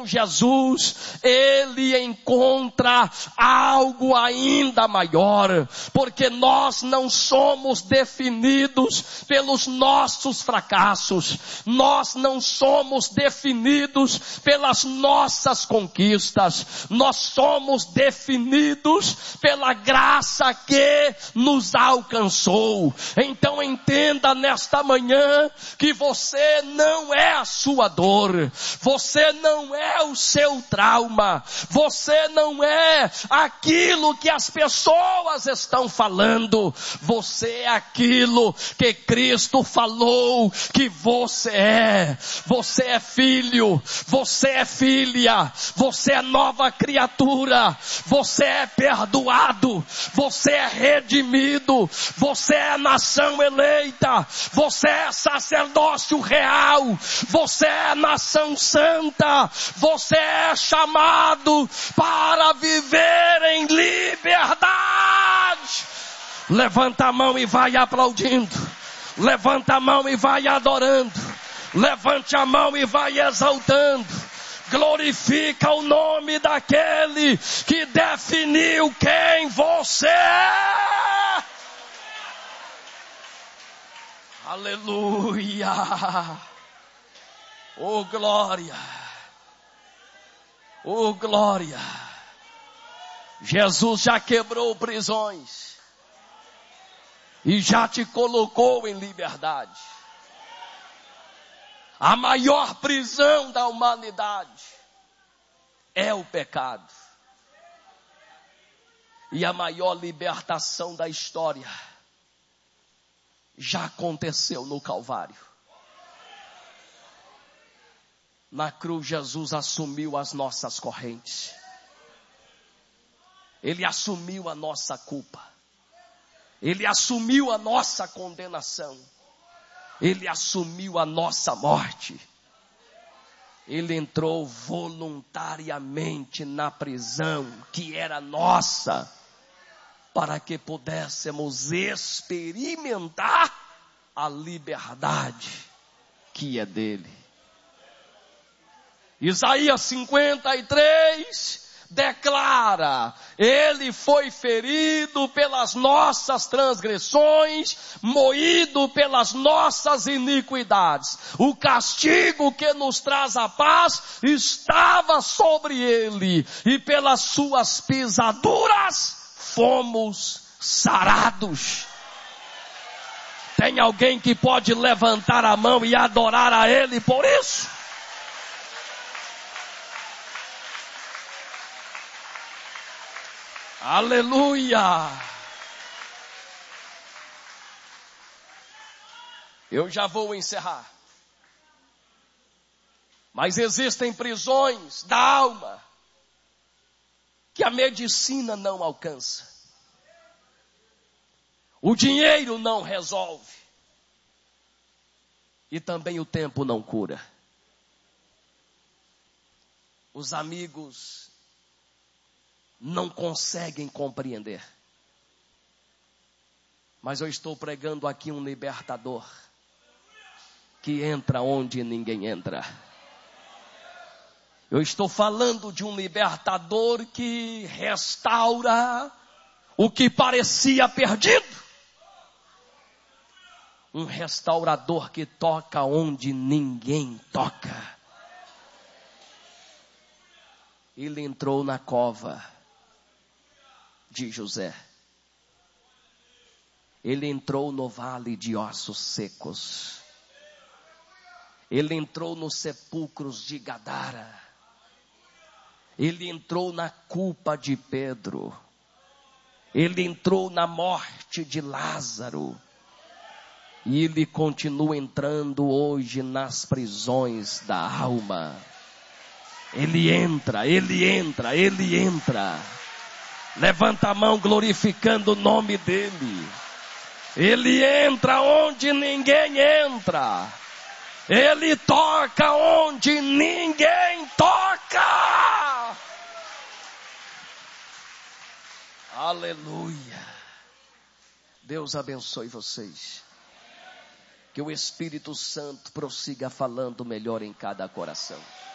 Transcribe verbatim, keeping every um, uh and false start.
com Jesus, ele encontra algo ainda maior, porque nós não somos definidos pelos nossos fracassos, nós não somos definidos pelas nossas conquistas, nós somos definidos pela graça que nos alcançou. Então entenda nesta manhã que você não é a sua dor, você não é o seu trauma, você não é aquilo que as pessoas estão falando, você é aquilo que Cristo falou que você é. Você é filho, você é filha, você é nova criatura, você é perdoado, você é redimido, você é nação eleita, você é sacerdócio real, você é nação santa, você é chamado para viver em liberdade. Levanta a mão e vai aplaudindo, levanta a mão e vai adorando, levante a mão e vai exaltando, glorifica o nome daquele que definiu quem você é. Aleluia. Oh glória, oh glória. Jesus já quebrou prisões e já te colocou em liberdade. A maior prisão da humanidade é o pecado. E a maior libertação da história já aconteceu no Calvário. Na cruz, Jesus assumiu as nossas correntes. Ele assumiu a nossa culpa. Ele assumiu a nossa condenação. Ele assumiu a nossa morte. Ele entrou voluntariamente na prisão que era nossa, para que pudéssemos experimentar a liberdade que é dele. Isaías cinquenta e três declara: ele foi ferido pelas nossas transgressões, moído pelas nossas iniquidades. O castigo que nos traz a paz estava sobre ele, e pelas suas pisaduras fomos sarados. Tem alguém que pode levantar a mão e adorar a ele por isso? Aleluia! Eu já vou encerrar. Mas existem prisões da alma que a medicina não alcança. O dinheiro não resolve. E também o tempo não cura. Os amigos não conseguem compreender. Mas eu estou pregando aqui um libertador que entra onde ninguém entra. Eu estou falando de um libertador que restaura o que parecia perdido. Um restaurador que toca onde ninguém toca. Ele entrou na cova de José. Ele entrou no vale de ossos secos. Ele entrou nos sepulcros de Gadara. Ele entrou na culpa de Pedro. Ele entrou na morte de Lázaro. E ele continua entrando hoje nas prisões da alma. Ele entra, ele entra, ele entra. Levanta a mão glorificando o nome dele. Ele entra onde ninguém entra. Ele toca onde ninguém toca. Aleluia. Deus abençoe vocês. Que o Espírito Santo prossiga falando melhor em cada coração.